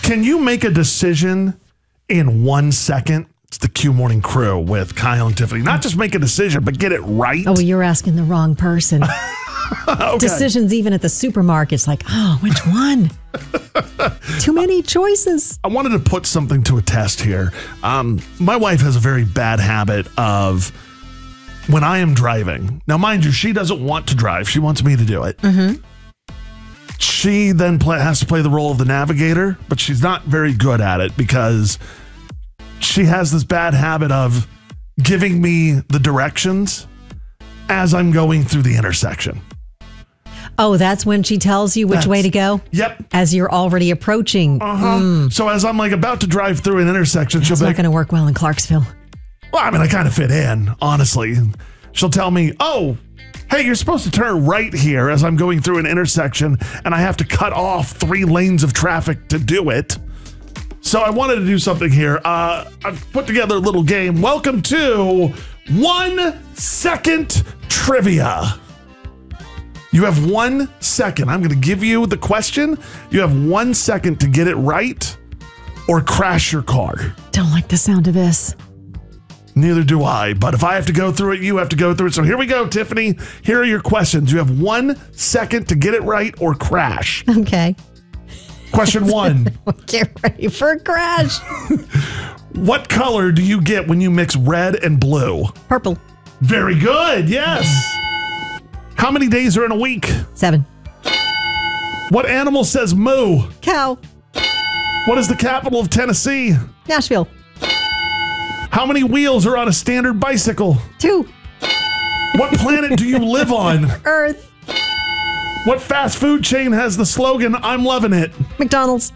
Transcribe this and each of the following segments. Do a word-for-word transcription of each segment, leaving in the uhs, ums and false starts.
Can you make a decision in one second? It's the Q Morning Crew with Kyle and Tiffany. Not just make a decision, but get it right. Oh, you're asking the wrong person. Okay. Decisions even at the supermarket's like, oh, which one? Too many choices. I wanted to put something to a test here. Um, my wife has a very bad habit of when I am driving. Now, mind you, she doesn't want to drive. She wants me to do it. Mm-hmm. She then play, has to play the role of the navigator, but she's not very good at it because she has this bad habit of giving me the directions as I'm going through the intersection. Oh, that's when she tells you which That's, way to go? Yep. As you're already approaching. Uh-huh. Mm. So as I'm like about to drive through an intersection, That's she'll be not like, going to work well in Clarksville. Well, I mean, I kind of fit in, honestly. She'll tell me, oh, hey, you're supposed to turn right here as I'm going through an intersection, and I have to cut off three lanes of traffic to do it. So I wanted to do something here. Uh, I've put together a little game. Welcome to One Second Trivia. You have one second. I'm going to give you the question. You have one second to get it right or crash your car. Don't like the sound of this. Neither do I. But if I have to go through it, you have to go through it. So here we go, Tiffany. Here are your questions. You have one second to get it right or crash. Okay. Question one. Get ready for a crash. What color do you get when you mix red and blue? Purple. Very good. Yes. How many days are in a week? Seven. What animal says moo? Cow. What is the capital of Tennessee? Nashville. How many wheels are on a standard bicycle? Two. What planet do you live on? Earth. What fast food chain has the slogan, I'm loving it? McDonald's.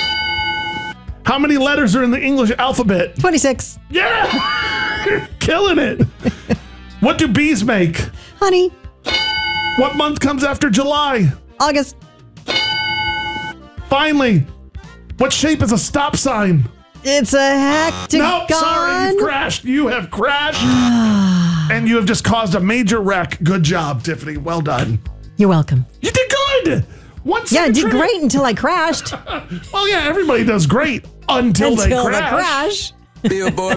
How many letters are in the English alphabet? twenty-six. Yeah! You're killing it. What do bees make? Honey. What month comes after July? August. Finally, what shape is a stop sign? It's a hectagon. No, sorry, you've crashed. You have crashed. And you have just caused a major wreck. Good job, Tiffany. Well done. You're welcome. You did good. One yeah, I did trivia. great until I crashed. Well, yeah, everybody does great until, until they crash. Until they crash.